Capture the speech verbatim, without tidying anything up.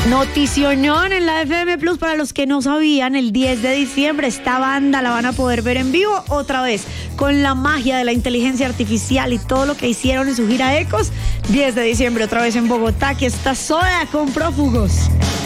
Noticionón en la F M Plus para los que no sabían, el diez de diciembre esta banda la van a poder ver en vivo otra vez con la magia de la inteligencia artificial y todo lo que hicieron en su gira Ecos. diez de diciembre otra vez en Bogotá, que está Soda con Prófugos.